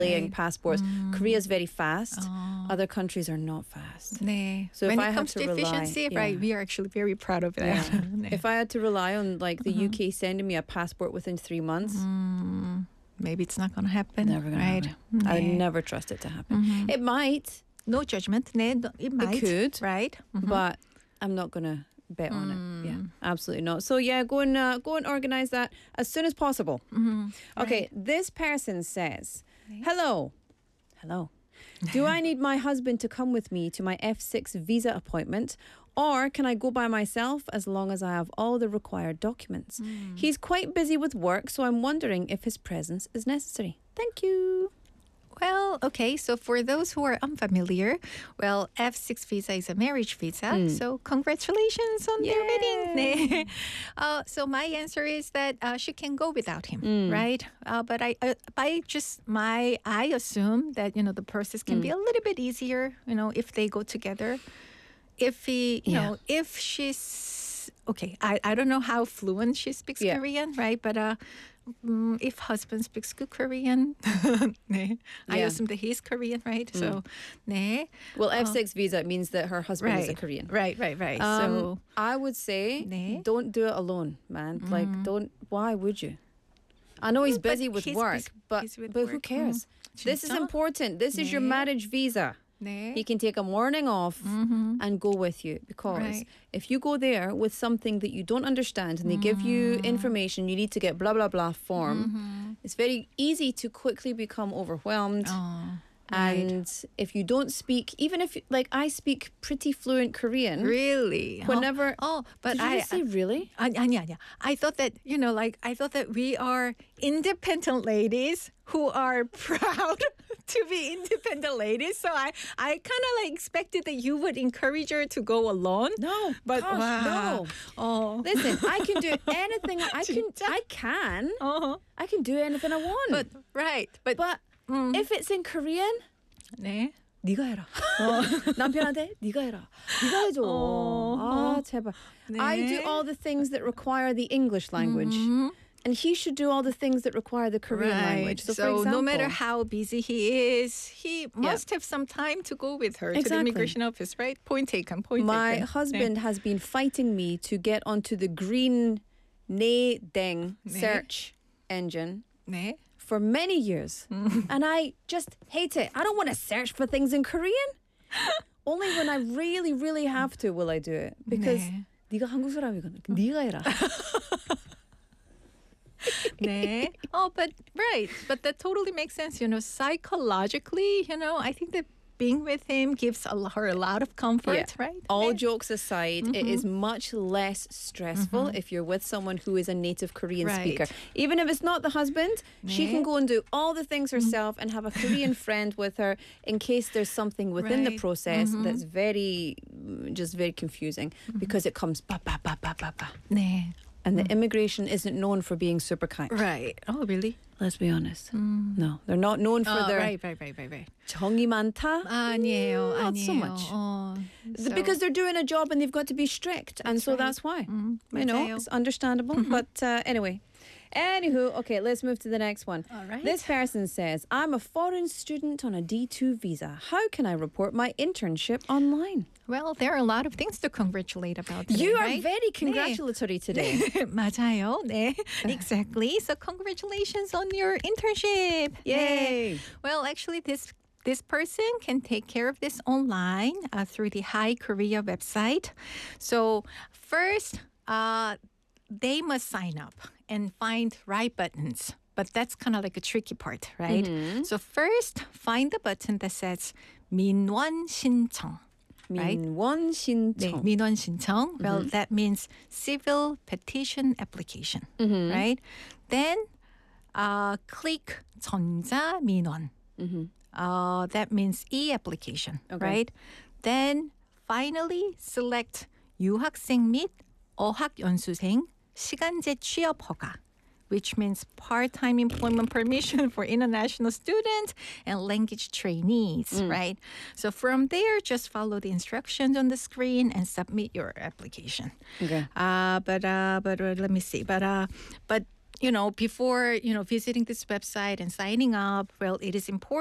delaying passports. Korea is very fast. Other countries are not fast. 네. So when if I it had comes to to rely, efficiency, right, we are actually very proud of that. Yeah. 네. If I had to rely on like the UK sending me a passport within 3 months, Maybe it's not going to happen. never gonna right? happen. I would 네. never trust it to happen. It might, No judgment. 네, it might. could. Right? but I'm not gonna bet on it. Yeah, absolutely not. So yeah, go and organize that as soon as possible. Okay, this person says, hello. Do I need my husband to come with me to my F6 visa appointment, or can I go by myself as long as I have all the required documents? He's quite busy with work, so I'm wondering if his presence is necessary. Thank you. Well, okay. So for those who are unfamiliar, well, F6 visa is a marriage visa. So congratulations on their wedding. 네. So my answer is that she can go without him, right? But I assume that the process can be a little bit easier, if they go together. If he, if she's okay, I don't know how fluent she speaks Korean, right? But if husband speaks good Korean, 네. I assume that he's Korean, right? So, 네. Well, F6 visa means that her husband is a Right. Korean. Right. So I would say 네. don't do it alone, man. Like, don't. Why would you? I know he's but busy with he's work, busy but with who work. cares? This is 진짜? important. This is your 네. marriage visa. 네. He can take a morning off and go with you, because Right. if you go there with something that you don't understand and they give you information, you need to get blah blah blah form. It's very easy to quickly become overwhelmed. And if you don't speak, even if like I speak pretty fluent Korean, Really? whenever but did you just say really? 아니야. I thought that I thought that we are independent ladies who are proud to be independent ladies. So I kind of like expected that you would encourage her to go alone. No, but gosh, wow. no. Oh. Listen, I can do anything. I can do anything I want. But right. But if it's in Korean, 네. 네가 해라. 남편한테 네가 해라. 네가 해줘. 아, 제발. 네. I do all the things that require the English language. And he should do all the things that require the Korean language. So, for example, no matter how busy he is, he must have some time to go with her to the immigration office, right? Point taken. My husband has been fighting me to get onto the green 네 deng search engine. 네. For many years. And I just hate it. I don't want to search for things in Korean. Only when I really, really have to will I do it. Because 네가 한국 사람이거든. 네가 해라. 네. But that totally makes sense. Psychologically, I think that being with him gives her a lot of comfort, right? All jokes aside, it is much less stressful if you're with someone who is a native Korean speaker. Even if it's not the husband, she can go and do all the things herself and have a Korean friend with her in case there's something within the process that's very confusing because it comes ba ba ba ba ba ba. 네. And the immigration isn't known for being super kind. Right. Oh, really? Let's be honest. No, they're not known for their right. 정이 많다. 아니에요. Not so much. Because they're doing a job and they've got to be strict. And so that's why. It's understandable. But anyway. Anywho, okay, let's move to the next one. All right. This person says, I'm a foreign student on a D2 visa. How can I report my internship online? Well, there are a lot of things to congratulate about today, You are right? very congratulatory today. 맞아요. 네. Exactly. So congratulations on your internship. Yay. 네. Well, actually, this person can take care of this online through the Hi Korea website. So first, they must sign up and find right buttons. But that's kind of like a tricky part, right? So first, find the button that says 민원 신청. Right? 민원 신청. 네, 민원 신청. Well, that means civil petition application, right? Then click 전자 민원. That means e-application, right? Then finally select 유학생 및 어학연수생 시간제 취업 허가, which means part-time employment permission for international students and language trainees, right? So from there, just follow the instructions on the screen and submit your application. Okay. But let me see. But before, visiting this website and signing up, well, it is important